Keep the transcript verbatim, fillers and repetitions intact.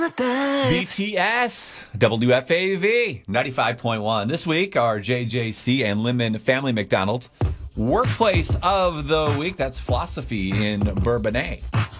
B T S, W F A V, ninety-five point one. This week, our J J C and Lemon Family McDonald's Workplace of the Week. That's philosophy in Bourbonnais.